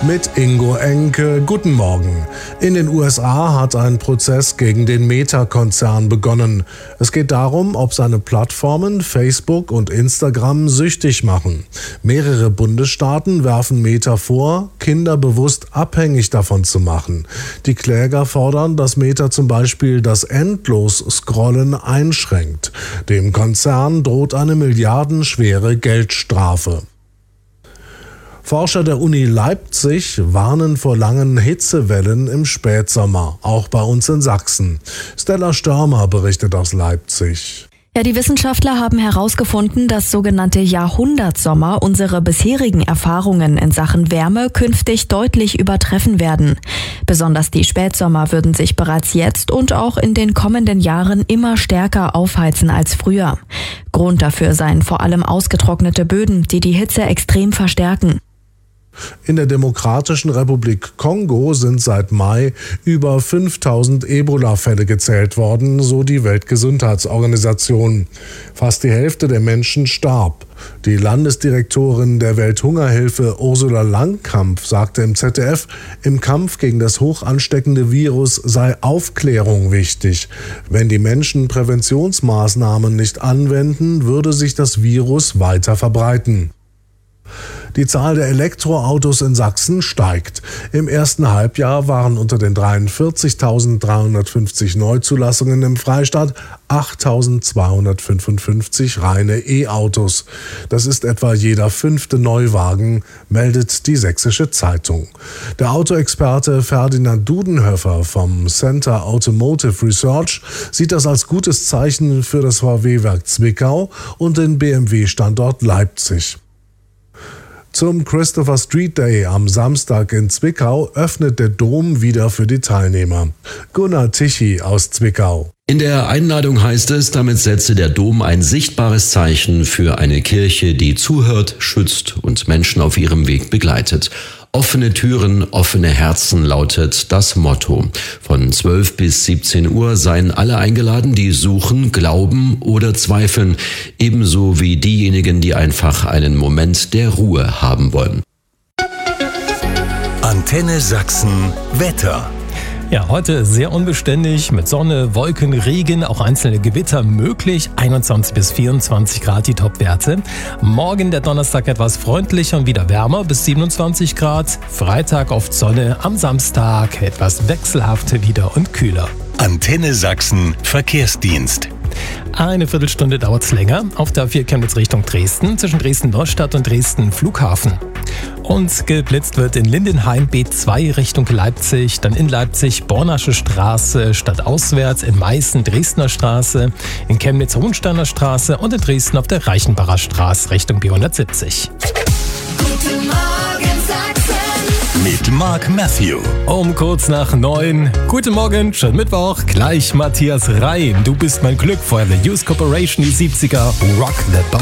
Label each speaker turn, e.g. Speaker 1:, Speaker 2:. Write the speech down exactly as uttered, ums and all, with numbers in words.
Speaker 1: Mit Ingo Enke, guten Morgen. In den U S A hat ein Prozess gegen den Meta-Konzern begonnen. Es geht darum, ob seine Plattformen Facebook und Instagram süchtig machen. Mehrere Bundesstaaten werfen Meta vor, Kinder bewusst abhängig davon zu machen. Die Kläger fordern, dass Meta zum Beispiel das Endlos-Scrollen einschränkt. Dem Konzern droht eine milliardenschwere Geldstrafe. Forscher der Uni Leipzig warnen vor langen Hitzewellen im Spätsommer, auch bei uns in Sachsen. Stella Störmer berichtet aus Leipzig.
Speaker 2: Ja, die Wissenschaftler haben herausgefunden, dass sogenannte Jahrhundertsommer unsere bisherigen Erfahrungen in Sachen Wärme künftig deutlich übertreffen werden. Besonders die Spätsommer würden sich bereits jetzt und auch in den kommenden Jahren immer stärker aufheizen als früher. Grund dafür seien vor allem ausgetrocknete Böden, die die Hitze extrem verstärken.
Speaker 1: In der Demokratischen Republik Kongo sind seit Mai über fünftausend Ebola-Fälle gezählt worden, so die Weltgesundheitsorganisation. Fast die Hälfte der Menschen starb. Die Landesdirektorin der Welthungerhilfe Ursula Langkamp sagte im Z D F, im Kampf gegen das hoch ansteckende Virus sei Aufklärung wichtig. Wenn die Menschen Präventionsmaßnahmen nicht anwenden, würde sich das Virus weiter verbreiten. Die Zahl der Elektroautos in Sachsen steigt. Im ersten Halbjahr waren unter den dreiundvierzigtausenddreihundertfünfzig Neuzulassungen im Freistaat achttausendzweihundertfünfundfünfzig reine E-Autos. Das ist etwa jeder fünfte Neuwagen, meldet die Sächsische Zeitung. Der Autoexperte Ferdinand Dudenhöfer vom Center Automotive Research sieht das als gutes Zeichen für das V W-Werk Zwickau und den B M W-Standort Leipzig. Zum Christopher Street Day am Samstag in Zwickau öffnet der Dom wieder für die Teilnehmer. Gunnar Tichy aus Zwickau.
Speaker 3: In der Einladung heißt es, damit setze der Dom ein sichtbares Zeichen für eine Kirche, die zuhört, schützt und Menschen auf ihrem Weg begleitet. Offene Türen, offene Herzen lautet das Motto. Von zwölf bis siebzehn Uhr seien alle eingeladen, die suchen, glauben oder zweifeln, ebenso wie diejenigen, die einfach einen Moment der Ruhe haben wollen.
Speaker 4: Antenne Sachsen Wetter.
Speaker 5: Ja, heute sehr unbeständig mit Sonne, Wolken, Regen, auch einzelne Gewitter möglich. einundzwanzig bis vierundzwanzig Grad die Topwerte. Morgen der Donnerstag etwas freundlicher und wieder wärmer bis siebenundzwanzig Grad. Freitag oft Sonne, am Samstag etwas wechselhaft wieder und kühler.
Speaker 4: Antenne Sachsen Verkehrsdienst.
Speaker 5: Eine Viertelstunde dauert es länger auf der A vier Chemnitz Richtung Dresden, zwischen Dresden-Neustadt und Dresden Flughafen. Und geblitzt wird in Lindenheim B zwei Richtung Leipzig, dann in Leipzig Bornasche Straße stadtauswärts, in Meißen Dresdner Straße, in Chemnitz Hohensteiner Straße und in Dresden auf der Reichenbacher Straße Richtung B hundertsiebzig.
Speaker 6: Guten Morgen Sachsen.
Speaker 4: Mit Mark Matthew.
Speaker 5: Um kurz nach neun. Guten Morgen, schönen Mittwoch. Gleich Matthias Reim. Du bist mein Glück, vorher The Youth Corporation, die siebziger. Rock the Boat.